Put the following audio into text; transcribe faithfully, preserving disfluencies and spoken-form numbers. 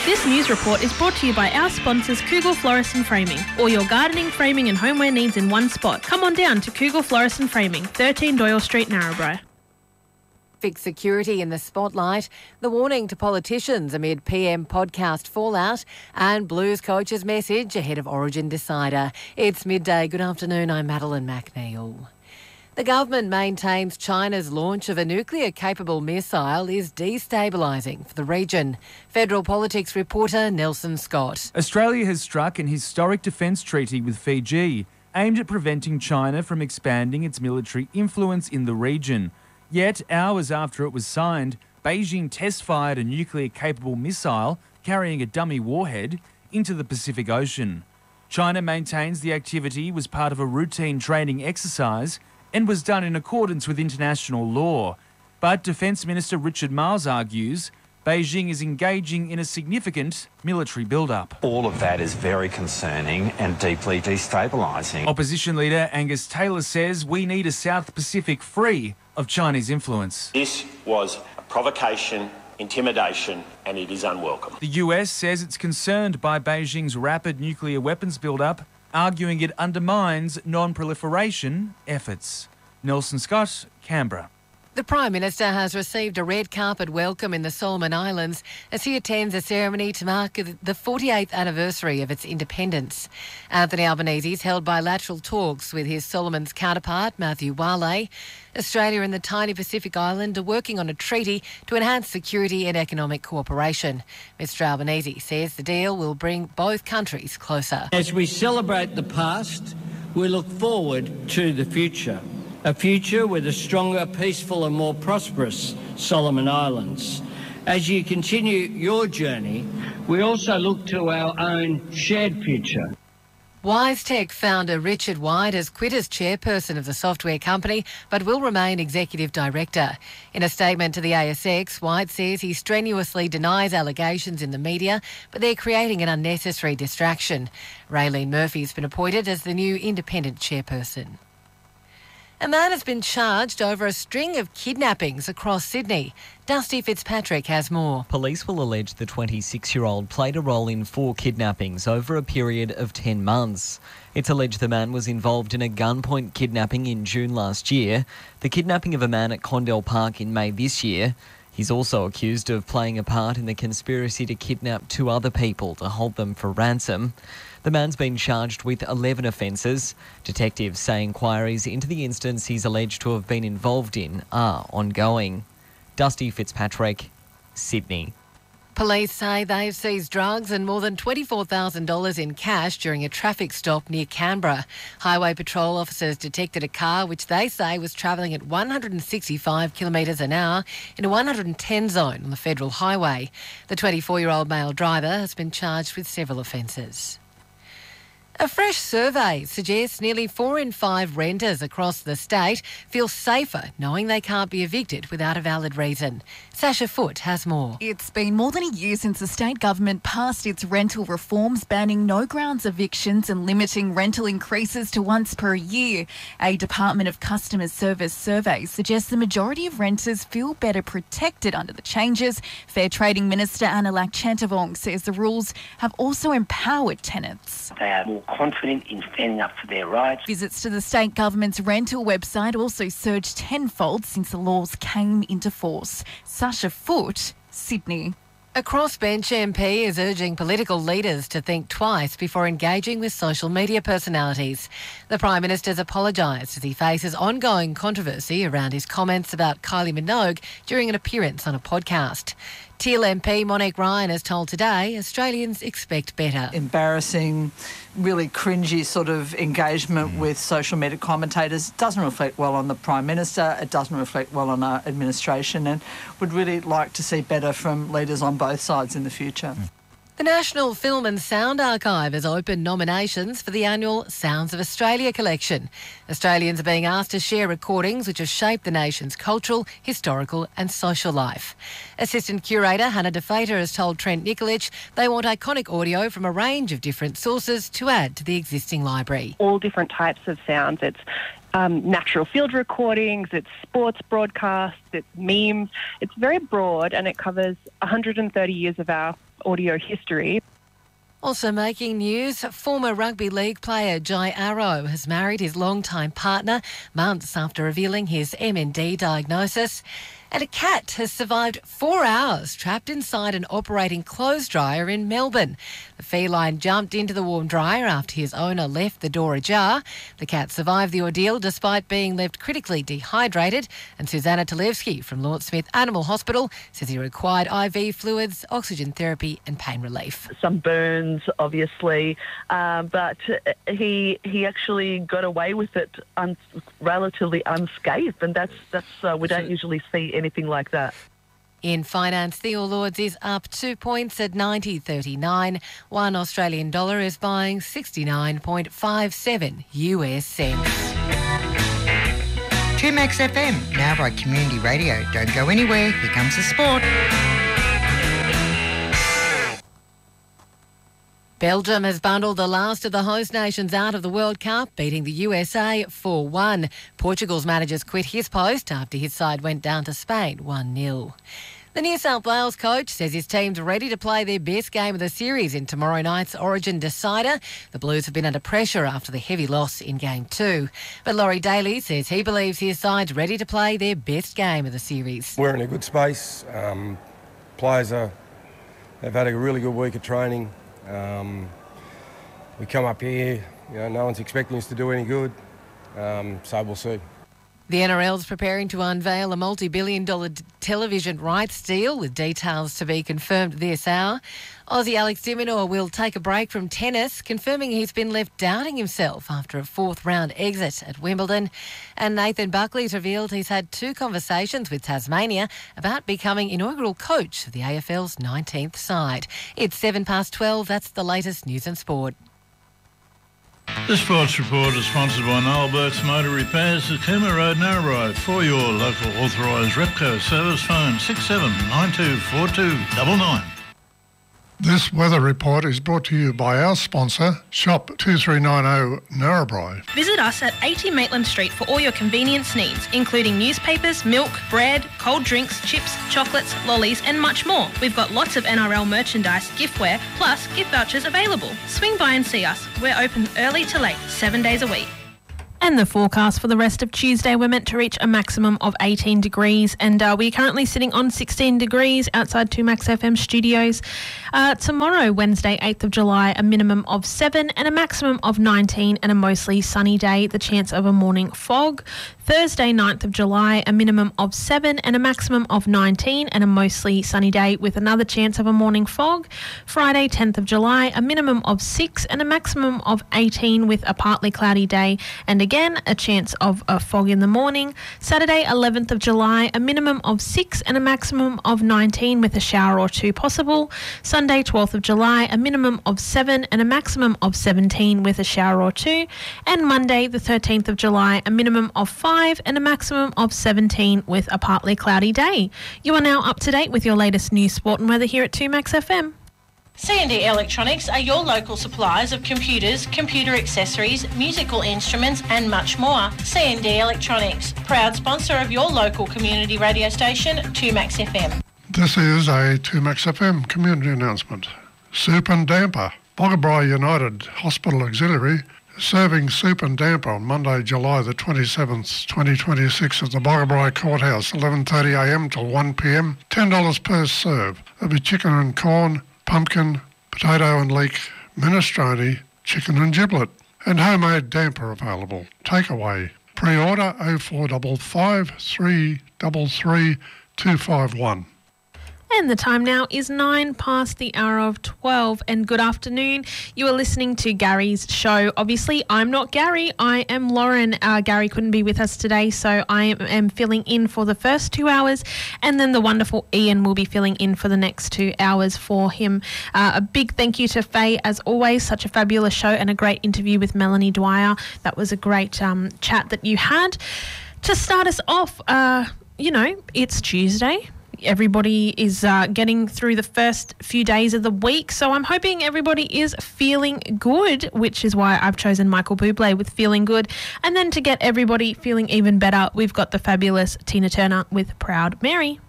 This news report is brought to you by our sponsors Kugel Florist and Framing. All your gardening, framing and homeware needs in one spot. Come on down to Kugel Florist and Framing, thirteen Doyle Street, Narrabri. Traffic security in the spotlight, the warning to politicians amid P M podcast fallout, and Blues coach's message ahead of Origin decider. It's midday. Good afternoon, I'm Madeline McNeil. The government maintains China's launch of a nuclear-capable missile is destabilising for the region. Federal Politics reporter Nelson Scott. Australia has struck an historic defence treaty with Fiji, aimed at preventing China from expanding its military influence in the region. Yet, hours after it was signed, Beijing test-fired a nuclear-capable missile carrying a dummy warhead into the Pacific Ocean. China maintains the activity was part of a routine training exercise and was done in accordance with international law. But Defence Minister Richard Marles argues Beijing is engaging in a significant military build-up. All of that is very concerning and deeply destabilising. Opposition leader Angus Taylor says we need a South Pacific free of Chinese influence. This was a provocation, intimidation, and it is unwelcome. The U S says it's concerned by Beijing's rapid nuclear weapons build-up, arguing it undermines non-proliferation efforts. Nelson Scott, Canberra. The Prime Minister has received a red carpet welcome in the Solomon Islands as he attends a ceremony to mark the forty-eighth anniversary of its independence. Anthony Albanese's held bilateral talks with his Solomons counterpart, Matthew Wale. Australia and the tiny Pacific island are working on a treaty to enhance security and economic cooperation. Mister Albanese says the deal will bring both countries closer. As we celebrate the past, we look forward to the future. A future with a stronger, peaceful and more prosperous Solomon Islands. As you continue your journey, we also look to our own shared future. WiseTech founder Richard White has quit as chairperson of the software company but will remain executive director. In a statement to the A S X, White says he strenuously denies allegations in the media, but they're creating an unnecessary distraction. Raylene Murphy has been appointed as the new independent chairperson. A man has been charged over a string of kidnappings across Sydney. Dusty Fitzpatrick has more. Police will allege the twenty-six-year-old played a role in four kidnappings over a period of ten months. It's alleged the man was involved in a gunpoint kidnapping in June last year, the kidnapping of a man at Condell Park in May this year. He's also accused of playing a part in the conspiracy to kidnap two other people to hold them for ransom. The man's been charged with eleven offences. Detectives say inquiries into the instance he's alleged to have been involved in are ongoing. Dusty Fitzpatrick, Sydney. Police say they've seized drugs and more than twenty-four thousand dollars in cash during a traffic stop near Canberra. Highway Patrol officers detected a car which they say was travelling at one hundred sixty-five kilometres an hour in a one hundred ten zone on the Federal Highway. The twenty-four-year-old male driver has been charged with several offences. A fresh survey suggests nearly four in five renters across the state feel safer knowing they can't be evicted without a valid reason. Sasha Foote has more. It's been more than a year since the state government passed its rental reforms, banning no grounds evictions and limiting rental increases to once per year. A Department of Customer Service survey suggests the majority of renters feel better protected under the changes. Fair Trading Minister Annalak Chantavong says the rules have also empowered tenants. They are more confident in standing up for their rights. Visits to the state government's rental website also surged tenfold since the laws came into force. Sasha Foote, Sydney. A crossbench M P is urging political leaders to think twice before engaging with social media personalities. The Prime Minister's apologised as he faces ongoing controversy around his comments about Kylie Minogue during an appearance on a podcast. Teal M P Monique Ryan has told Today Australians expect better. Embarrassing, really cringy sort of engagement mm. with social media commentators doesn't reflect well on the Prime Minister, it doesn't reflect well on our administration, and would really like to see better from leaders on both sides in the future. Mm. The National Film and Sound Archive has opened nominations for the annual Sounds of Australia collection. Australians are being asked to share recordings which have shaped the nation's cultural, historical and social life. Assistant Curator Hannah DeFater has told Trent Nikolic they want iconic audio from a range of different sources to add to the existing library. All different types of sounds. It's um, natural field recordings, it's sports broadcasts, it's memes. It's very broad and it covers one hundred thirty years of our audio history. Also making news, former rugby league player Jai Arrow has married his longtime partner months after revealing his M N D diagnosis. And a cat has survived four hours trapped inside an operating clothes dryer in Melbourne. The feline jumped into the warm dryer after his owner left the door ajar. The cat survived the ordeal despite being left critically dehydrated. And Susanna Talevsky from Lord Smith Animal Hospital says he required I V fluids, oxygen therapy and pain relief. Some burns, obviously, uh, but he he actually got away with it un- relatively unscathed, and that's that's uh, we don't usually see anything like that. In finance, the All Ords is up two points at ninety thirty-nine. One Australian dollar is buying sixty-nine point five seven U S cents. two Max F M, now by Community Radio. Don't go anywhere. Here comes the sport. Belgium has bundled the last of the host nations out of the World Cup, beating the U S A four one. Portugal's managers quit his post after his side went down to Spain one nil. The New South Wales coach says his team's ready to play their best game of the series in tomorrow night's Origin decider. The Blues have been under pressure after the heavy loss in Game two. But Laurie Daly says he believes his side's ready to play their best game of the series. We're in a good space. Um, players are, have had a really good week of training. Um, we come up here, you know, no one's expecting us to do any good, um, so we'll see. The N R L's preparing to unveil a multi-billion dollar d- television rights deal with details to be confirmed this hour. Aussie Alex de Minaur will take a break from tennis, confirming he's been left doubting himself after a fourth round exit at Wimbledon. And Nathan Buckley's revealed he's had two conversations with Tasmania about becoming inaugural coach of the A F L's nineteenth side. It's seven past twelve. That's the latest news and sport. The Sports Report is sponsored by Noel Burke's Motor Repairs at Cooma Road, Narrabri. For your local authorised Repco service, phone six seven nine two four two nine nine. This weather report is brought to you by our sponsor, Shop two three nine zero Narrabri. Visit us at eighty Maitland Street for all your convenience needs, including newspapers, milk, bread, cold drinks, chips, chocolates, lollies and much more. We've got lots of N R L merchandise, giftware, plus gift vouchers available. Swing by and see us. We're open early to late, seven days a week. And the forecast for the rest of Tuesday, we're meant to reach a maximum of eighteen degrees, and uh, we're currently sitting on sixteen degrees outside two Max F M studios. Uh, tomorrow, Wednesday, eighth of July, a minimum of seven and a maximum of nineteen, and a mostly sunny day, the chance of a morning fog. Thursday, ninth of July, a minimum of seven and a maximum of nineteen, and a mostly sunny day with another chance of a morning fog. Friday, tenth of July, a minimum of six and a maximum of eighteen with a partly cloudy day, and again a chance of a fog in the morning. Saturday, eleventh of July, a minimum of six and a maximum of nineteen with a shower or two possible. Sunday, twelfth of July, a minimum of seven and a maximum of seventeen with a shower or two. And Monday, the thirteenth of July, a minimum of five and a maximum of seventeen with a partly cloudy day. You are now up to date with your latest news, sport and weather here at two Max F M. C and D Electronics are your local suppliers of computers, computer accessories, musical instruments and much more. C and D Electronics, proud sponsor of your local community radio station, two Max F M. This is a two Max F M community announcement. Soup and Damper. Boggabri United Hospital Auxiliary serving soup and damper on Monday, July the twenty-seventh, twenty twenty-six at the Boggabri Courthouse, eleven thirty a m till one p m, ten dollars per serve. There'll be chicken and corn, pumpkin, potato and leek, minestrone, chicken and giblet, and homemade damper available. Takeaway. Pre-order oh four five five, three three three, two five one. And the time now is nine past the hour of twelve. And good afternoon. You are listening to Gary's show. Obviously, I'm not Gary. I am Lauren. Uh, Gary couldn't be with us today, so I am, am filling in for the first two hours. And then the wonderful Ian will be filling in for the next two hours for him. Uh, a big thank you to Faye, as always. Such a fabulous show and a great interview with Melanie Dwyer. That was a great um, chat that you had. To start us off, uh, you know, it's Tuesday. everybody is uh, getting through the first few days of the week, so I'm hoping everybody is feeling good, which is why I've chosen Michael Bublé with Feeling Good. And then to get everybody feeling even better, we've got the fabulous Tina Turner with Proud Mary.